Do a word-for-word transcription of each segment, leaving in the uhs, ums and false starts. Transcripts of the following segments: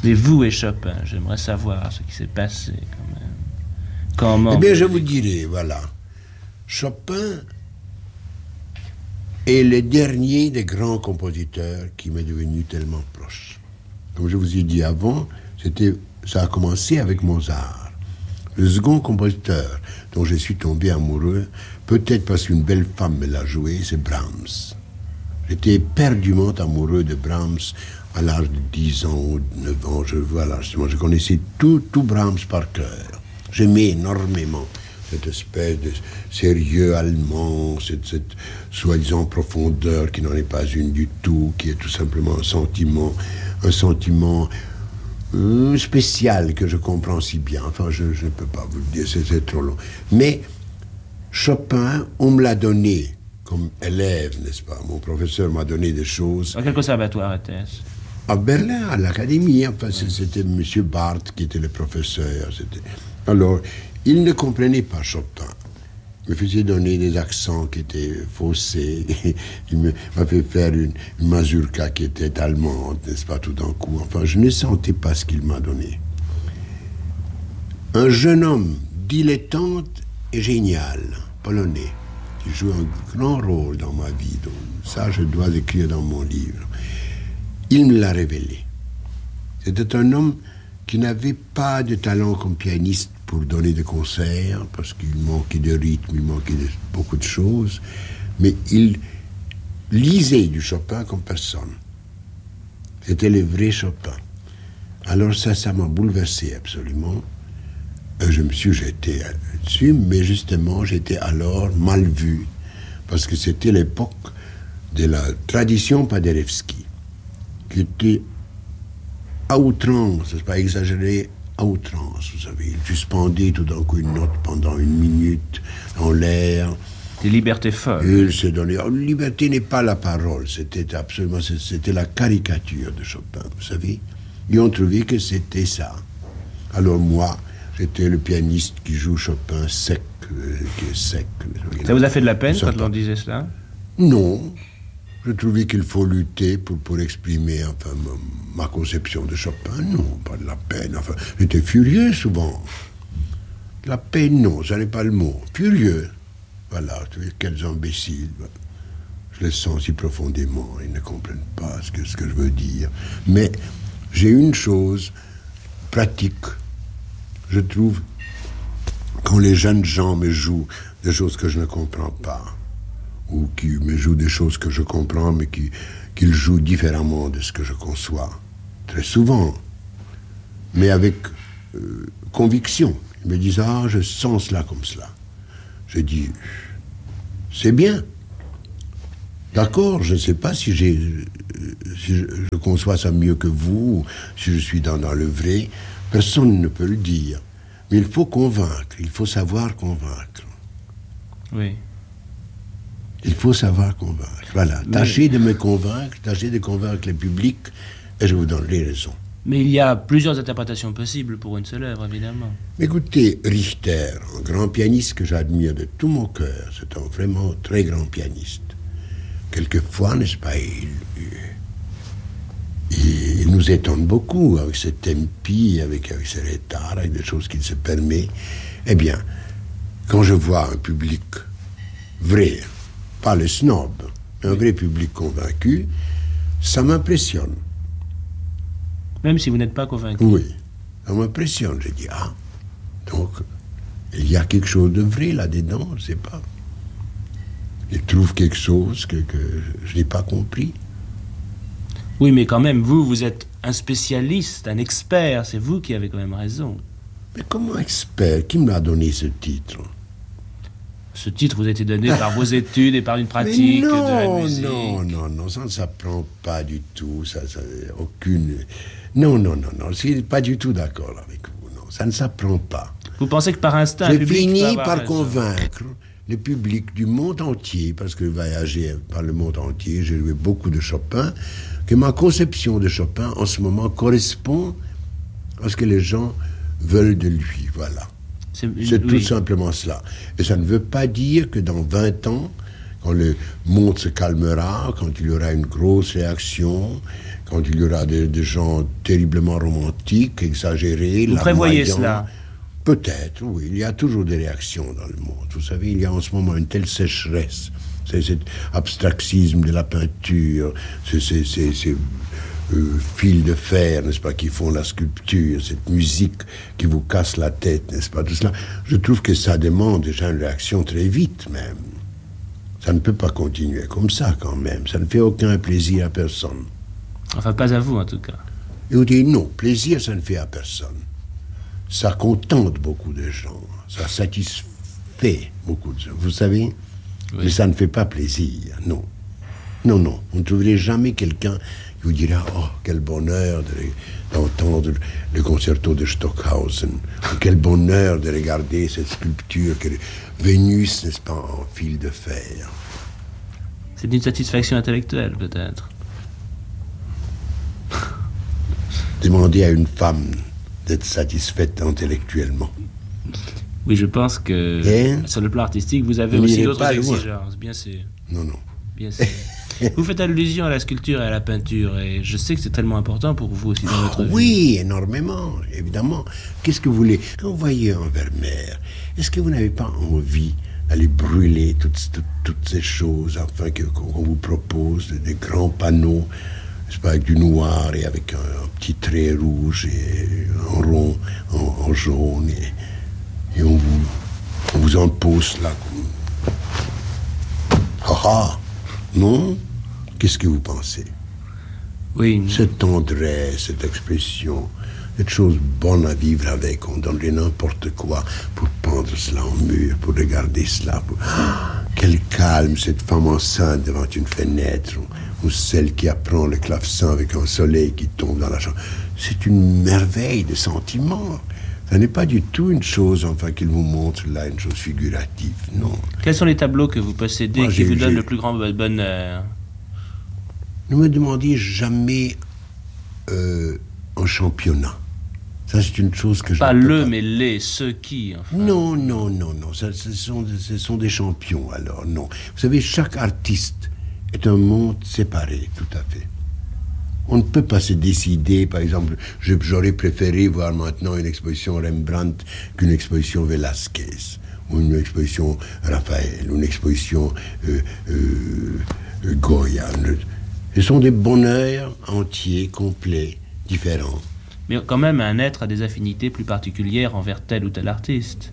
Mais vous et Chopin, j'aimerais savoir ce qui s'est passé quand même. Comment Eh bien, je vous dirai, voilà. Chopin est le dernier des grands compositeurs qui m'est devenu tellement proche. Comme je vous ai dit avant, c'était, ça a commencé avec Mozart. Le second compositeur dont je suis tombé amoureux, peut-être parce qu'une belle femme me l'a joué, c'est Brahms. J'étais éperdument amoureux de Brahms à l'âge de dix ans ou neuf ans. Je, voilà, justement, je connaissais tout, tout Brahms par cœur. J'aimais énormément cette espèce de sérieux allemand, cette, cette soi-disant profondeur qui n'en est pas une du tout, qui est tout simplement un sentiment, un sentiment euh, spécial que je comprends si bien. Enfin, je ne peux pas vous le dire, c'est, c'est trop long. Mais Chopin, on me l'a donné comme élève, n'est-ce pas? Mon professeur m'a donné des choses. À quel conservatoire était-ce? À Berlin, à l'Académie. Enfin, oui. C'était M. Barthes qui était le professeur. C'était... Alors, il ne comprenait pas Chopin. Il me faisait donner des accents qui étaient faussés. Il m'a fait faire une, une mazurka qui était allemande, n'est-ce pas, tout d'un coup. Enfin, je ne sentais pas ce qu'il m'a donné. Un jeune homme dilettante et génial, polonais, qui joue un grand rôle dans ma vie. Donc, ça, je dois l'écrire dans mon livre. Il me l'a révélé. C'était un homme qui n'avait pas de talent comme pianiste pour donner des concerts, parce qu'il manquait de rythme, il manquait de beaucoup de choses, mais il lisait du Chopin comme personne. C'était le vrai Chopin. Alors ça, ça m'a bouleversé absolument. Je me suis jeté dessus, mais justement, j'étais alors mal vu, parce que c'était l'époque de la tradition Paderewski, qui était à outrance, c'est pas exagéré, à outrance, vous savez. Il suspendait tout d'un coup une note pendant une minute en l'air. Des libertés folles. Il s'est donné. Oh, liberté n'est pas la parole, c'était absolument, c'était la caricature de Chopin, vous savez. Ils ont trouvé que c'était ça. Alors moi, j'étais le pianiste qui joue Chopin sec, euh, qui est sec. Ça vous a fait de la peine quand on disait cela? Non. Je trouvais qu'il faut lutter pour, pour exprimer enfin, ma, ma conception de Chopin. Non, pas de la peine. Enfin, j'étais furieux souvent. La peine, non, ça n'est pas le mot. Furieux. Voilà, quels imbéciles. Je les sens si profondément. Ils ne comprennent pas ce que, ce que je veux dire. Mais j'ai une chose pratique. Je trouve, quand les jeunes gens me jouent des choses que je ne comprends pas, ou qui me jouent des choses que je comprends, mais qui, qu'ils jouent différemment de ce que je conçois, très souvent, mais avec euh, conviction. Ils me disent « Ah, je sens cela comme cela ». Je dis « C'est bien. D'accord, je ne sais pas si, j'ai, si je, je conçois ça mieux que vous, si je suis dans, dans le vrai. Personne ne peut le dire. Mais il faut convaincre, il faut savoir convaincre. » Oui. Il faut savoir convaincre. Voilà. Mais... Tâchez de me convaincre, tâchez de convaincre le public, et je vous donnerai raison. Mais il y a plusieurs interprétations possibles pour une seule œuvre, évidemment. Écoutez, Richter, un grand pianiste que j'admire de tout mon cœur, c'est un vraiment très grand pianiste. Quelquefois, n'est-ce pas, il, il, il nous étonne beaucoup avec ses tempi, avec, avec ses retards, avec des choses qu'il se permet. Eh bien, quand je vois un public vrai, pas le snob, un vrai public convaincu, ça m'impressionne. Même si vous n'êtes pas convaincu? Oui, ça m'impressionne. Je dis, ah, donc, il y a quelque chose de vrai là-dedans, je ne sais pas. Il trouve quelque chose que, que je n'ai pas compris. Oui, mais quand même, vous, vous êtes un spécialiste, un expert, c'est vous qui avez quand même raison. Mais comment expert? Qui me l'a donné ce titre? Ce titre vous a été donné par vos études et par une pratique non, de la musique. Non, non, non, ça ne s'apprend pas du tout, ça, ça, aucune... Non, non, non, non, je suis pas du tout d'accord avec vous, non, ça ne s'apprend pas. Vous pensez que par instinct, j'ai le public fini peut avoir par raison. convaincre le public du monde entier, parce que voyager par le monde entier, j'ai joué beaucoup de Chopin, que ma conception de Chopin, en ce moment, correspond à ce que les gens veulent de lui, voilà. C'est, c'est oui. Tout simplement cela. Et ça ne veut pas dire que dans vingt ans, quand le monde se calmera, quand il y aura une grosse réaction, quand il y aura des, des gens terriblement romantiques, exagérés. Vous prévoyez cela? Peut-être, oui. Il y a toujours des réactions dans le monde. Vous savez, il y a en ce moment une telle sécheresse. C'est cet abstraxisme de la peinture, c'est ces, ces, ces euh, fils de fer, n'est-ce pas, qui font la sculpture, cette musique qui vous casse la tête, n'est-ce pas, tout cela. Je trouve que ça demande déjà une réaction très vite, même. Ça ne peut pas continuer comme ça, quand même. Ça ne fait aucun plaisir à personne. Enfin, pas à vous, en tout cas. Et vous dites, non, plaisir, ça ne fait à personne. Ça contente beaucoup de gens. Ça satisfait beaucoup de gens. Vous savez? Oui. Mais ça ne fait pas plaisir, non. Non, non. Vous ne trouverez jamais quelqu'un qui vous dira « Oh, quel bonheur de, d'entendre le concerto de Stockhausen. Quel bonheur de regarder cette sculpture, que Vénus, n'est-ce pas, en fil de fer. » C'est une satisfaction intellectuelle, peut-être. Demandez à une femme d'être satisfaite intellectuellement. Oui, je pense que Et sur le plan artistique, vous avez aussi d'autres exigences, bien sûr. Non, non. Bien sûr. Vous faites allusion à la sculpture et à la peinture, et je sais que c'est tellement important pour vous aussi dans votre vie. Oui, énormément, évidemment. Qu'est-ce que vous voulez? Quand vous voyez un Vermeer, est-ce que vous n'avez pas envie d'aller brûler toutes, toutes, toutes ces choses, enfin, que, qu'on vous propose, des grands panneaux, n'est-ce pas, avec du noir et avec un, un petit trait rouge et un rond en, en jaune, et, et on, vous, on vous impose là comme... Ah ah! Non? Qu'est-ce que vous pensez? Oui. Cette tendresse, cette expression, cette chose bonne à vivre avec, on donnerait n'importe quoi pour pendre cela en mur, pour regarder cela. Pour... Ah, quel calme, cette femme enceinte devant une fenêtre, ou, ou celle qui apprend le clavecin avec un soleil qui tombe dans la chambre. C'est une merveille de sentiment. Ça n'est pas du tout une chose, enfin, qu'il vous montre là, une chose figurative, non. Quels sont les tableaux que vous possédez Moi, qui vous donnent le plus grand bonheur? Ne me demandiez jamais euh, un championnat. Ça, c'est une chose que je Pas ne peux le, pas... mais les, ceux qui, enfin. Non, non, non, non. Ça, ce, sont, ce sont des champions, alors, non. Vous savez, chaque artiste est un monde séparé, tout à fait. On ne peut pas se décider, par exemple, je, j'aurais préféré voir maintenant une exposition Rembrandt qu'une exposition Velázquez, ou une exposition Raphaël, ou une exposition euh, euh, Goya. Ce sont des bonheurs entiers, complets, différents. Mais quand même, un être a des affinités plus particulières envers tel ou tel artiste.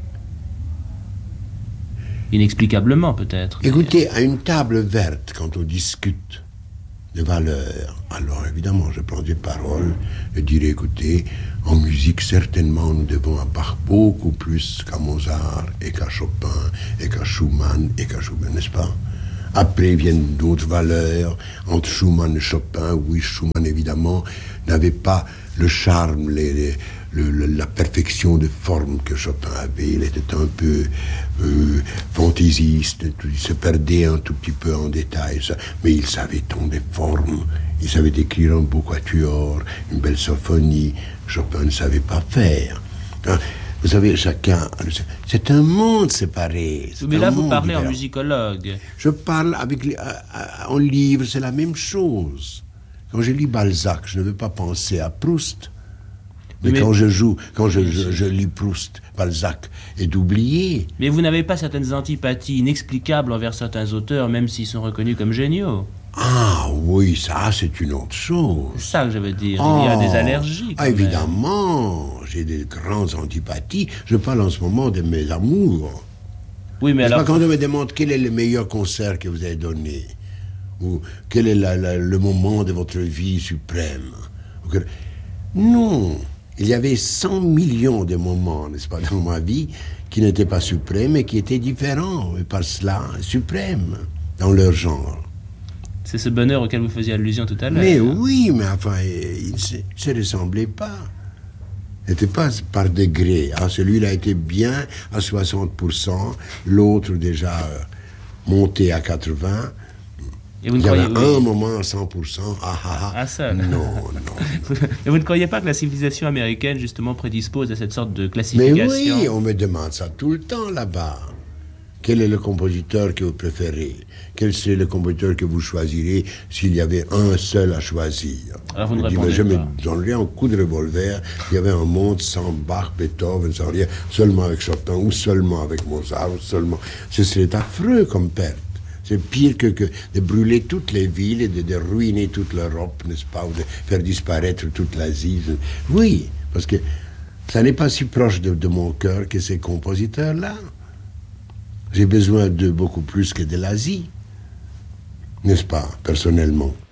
Inexplicablement, peut-être. Écoutez, à une table verte, quand on discute de valeurs, alors évidemment je prends des paroles et dirais, écoutez, en musique certainement nous devons à Bach beaucoup plus qu'à Mozart et qu'à Chopin et qu'à Schumann et qu'à Schubert, n'est-ce pas? Après viennent d'autres valeurs, entre Schumann et Chopin. Oui, Schumann évidemment n'avait pas le charme, les, les, le, le, la perfection de forme que Chopin avait. Il était un peu euh, fantaisiste, il se perdait un tout petit peu en détail, ça. Mais il savait tant des formes, il savait écrire un beau quatuor, une belle symphonie. Chopin ne savait pas faire. Hein? Vous savez, chacun... C'est un monde séparé. Mais là, vous parlez différent. En musicologue. Je parle avec les, en livre, c'est la même chose. Quand je lis Balzac, je ne veux pas penser à Proust. Mais, mais quand je joue, quand je, je, je lis Proust, Balzac est oublié. Mais vous n'avez pas certaines antipathies inexplicables envers certains auteurs, même s'ils sont reconnus comme géniaux. Ah oui, ça c'est une autre chose. C'est ça que je veux dire, oh, il y a des allergies. Ah, évidemment, j'ai des grandes antipathies. Je parle en ce moment de mes amours. Oui, mais alors... alors... Pas quand on me demande quel est le meilleur concert que vous avez donné, ou quel est la, la, le moment de votre vie suprême. Non, il y avait cent millions de moments, n'est-ce pas, dans ma vie, qui n'étaient pas suprêmes et qui étaient différents, et par cela suprêmes, dans leur genre. C'est ce bonheur auquel vous faisiez allusion tout à l'heure. Mais oui, mais enfin, il ne se, se ressemblait pas. Il n'était pas par degré. Ah, celui-là était bien à soixante pour cent, l'autre déjà euh, monté à quatre-vingts. Et vous ne il y avait croyez, un oui. moment à cent pour cent. Ah, ah, ah. Ah, ça. Non, non. Et vous ne croyez pas que la civilisation américaine, justement, prédispose à cette sorte de classification? Mais oui, on me demande ça tout le temps là-bas. Quel est le compositeur que vous préférez? Quel serait le compositeur que vous choisirez s'il y avait un seul à choisir? Alors vous ne Je dis, répondez je me pas. donnerais un coup de revolver. Il y avait un monde sans Bach, Beethoven, sans rien, seulement avec Chopin, ou seulement avec Mozart, ou seulement... Ce serait affreux comme perte. C'est pire que, que de brûler toutes les villes et de, de ruiner toute l'Europe, n'est-ce pas, ou de faire disparaître toute l'Asie. Oui, parce que ça n'est pas si proche de, de mon cœur que ces compositeurs-là. J'ai besoin d'eux beaucoup plus que de l'Asie, n'est-ce pas, personnellement.